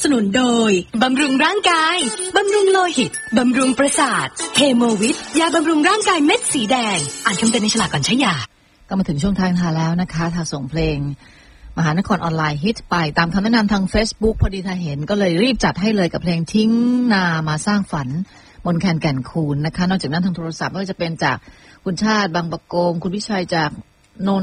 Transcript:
สนุนโดยบำรุงร่างกายบำรุงโลหิตบำรุงประสาทเฮโมวิทยาบำรุงร่างกายเม็ดสีแดงอ่านคำเตือนในฉลากก่อนใช้ยาก็มาถึงช่วงท้ายทาแล้วนะคะทาส่งเพลงมหานครออนไลน์ฮิตไปตามคำแนะนำทาง Facebook พอดีทาเห็นก็เลยรีบจัดให้เลยกับเพลงทิ้งนามาสร้างฝันมนแคนแก่นคูนนะคะนอกจากนั้นทางโทรศัพท์ก็จะเป็นจากคุณชาติบางประกงคุณวิชัยจากน